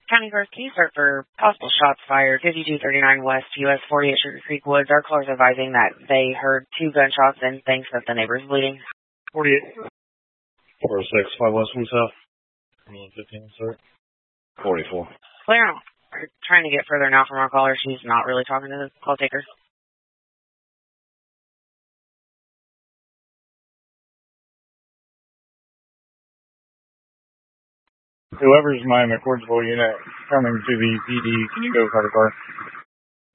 County Guard, can you start for possible shots fired, 5239 West, US 48 Sugar Creek Woods? Our callers advising that they heard 2 gunshots and thinks that the neighbor's bleeding. 48. 406, 5 West, 1 South. 15, sir. 44. Clear on. We're trying to get further now from our caller. She's not really talking to the call taker. Whoever's my McCordsville unit coming to the PD, can you go cover car?